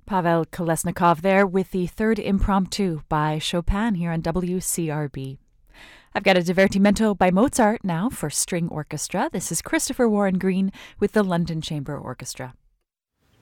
Pavel Kolesnikov there with the third impromptu by Chopin here on WCRB. I've got a divertimento by Mozart now for string orchestra. This is Christopher Warren Green with the London Chamber Orchestra.